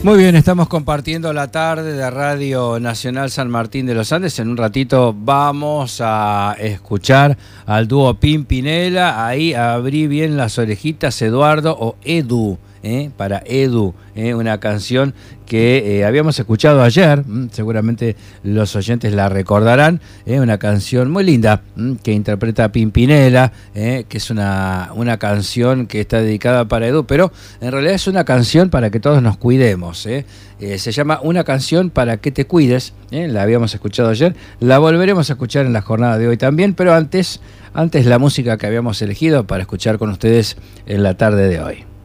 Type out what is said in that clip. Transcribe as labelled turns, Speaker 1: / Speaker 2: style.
Speaker 1: Muy bien, estamos compartiendo la tarde de Radio Nacional San Martín de los Andes. En un ratito vamos a escuchar al dúo Pimpinela. Ahí abrí bien las orejitas, Eduardo, o Edu, para Edu, una canción que habíamos escuchado ayer, seguramente los oyentes la recordarán, una canción muy linda que interpreta Pimpinela, que es una canción que está dedicada para Edu, pero en realidad es una canción para que todos nos cuidemos. Se llama Una canción para que te cuides, la habíamos escuchado ayer, la volveremos a escuchar en la jornada de hoy también, pero antes la música que habíamos elegido para escuchar con ustedes en la tarde de hoy.